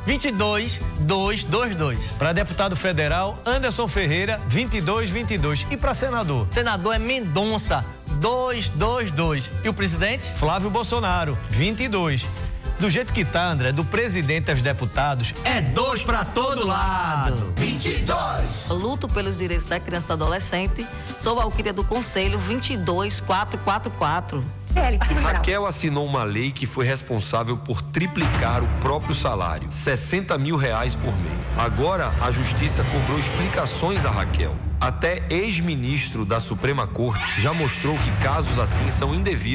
22222. Para deputado federal, Anderson Ferreira, 2222. E para senador? Senador é Mendonça, 222. E o presidente? Flávio Bolsonaro, 22. Do jeito que tá, André, do presidente aos deputados, é 2 para todo lado. 22. Luto pelos direitos da criança e do adolescente. Sou alquíria do Conselho 22444. Raquel assinou uma lei que foi responsável por triplicar o próprio salário, R$60 mil por mês. Agora, a Justiça cobrou explicações a Raquel. Até ex-ministro da Suprema Corte já mostrou que casos assim são indevidos.